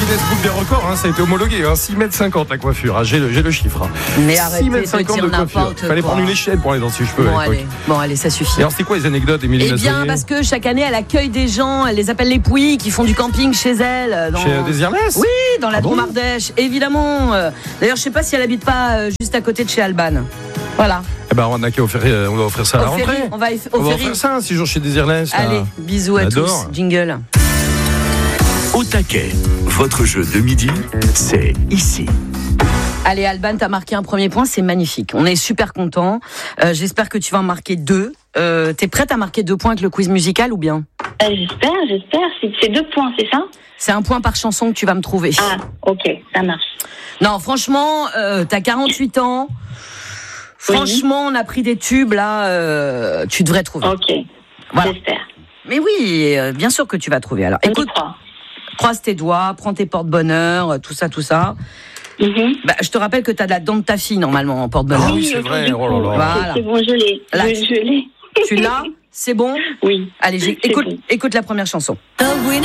Guinness Book des records, hein, ça a été homologué, hein, 6,50 m la coiffure, hein, j'ai le chiffre. Hein. Mais arrêtez de dire n'importe quoi. Fallait prendre une échelle pour aller dans ses cheveux. Bon, allez, ça suffit. Et alors, c'était quoi les anecdotes, Émilie Mazzoni ? Eh bien, parce que chaque année, elle accueille des gens, elle les appelle les pouilles, qui font du camping chez elle. Chez Désirless ? Oui, dans la Drôme Ardèche, évidemment. D'ailleurs, je sais pas si elle habite pas juste à côté de chez Alban. Voilà. Eh ben, on a qu'à offrir ça à la rentrée. On va offrir ça un 6 jours chez Désirless. Allez, bisous à tous. Jingle. Au taquet, votre jeu de midi, c'est ici. Allez, Alban, t'as marqué un premier point, c'est magnifique. On est super contents. J'espère que tu vas en marquer 2. T'es prête à marquer 2 points avec le quiz musical ou bien ? J'espère. C'est 2 points, c'est ça ? C'est un point par chanson que tu vas me trouver. Ah, ok, ça marche. Non, franchement, t'as 48 ans. Franchement, on a pris des tubes, là, tu devrais trouver. Ok, voilà. J'espère. Mais oui, bien sûr que tu vas trouver. Alors, écoute, croise tes doigts, prends tes porte-bonheur, tout ça. Mm-hmm. Bah, je te rappelle que t'as de la dent de ta fille, normalement, en porte-bonheur. Ah oui, c'est vrai. Oh là là. Voilà. C'est bon, je l'ai. Là, je l'ai. Tu l'as ? C'est bon ? Oui. Allez, écoute la première chanson. The winner